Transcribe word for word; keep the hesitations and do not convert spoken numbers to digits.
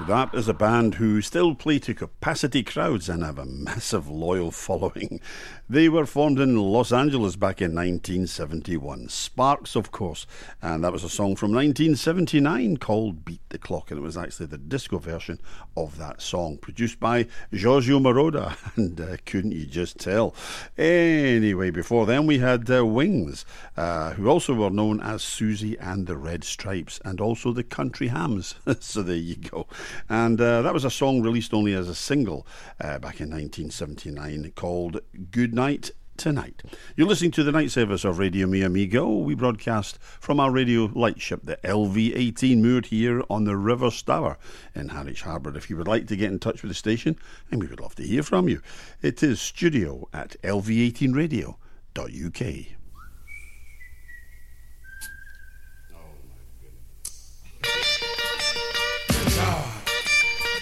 That is a band who still play to capacity crowds and have a massive loyal following. They were formed in Los Angeles back in nineteen seventy-one. Sparks, of course. And that was a song from nineteen seventy-nine called Beat the Clock. And it was actually the disco version of that song, produced by Giorgio Moroder. And uh, couldn't you just tell? Anyway, before then we had uh, Wings, uh, who also were known as Susie and the Red Stripes, and also the Country Hams. So there you go. And uh, that was a song released only as a single uh, back in nineteen seventy-nine called Good Night Tonight. You're listening to the night service of Radio Mi Amigo. We broadcast from our radio lightship, the L V eighteen, moored here on the River Stour in Harwich Harbour. If you would like to get in touch with the station, and we would love to hear from you, it is studio at L V eighteen radio dot U K.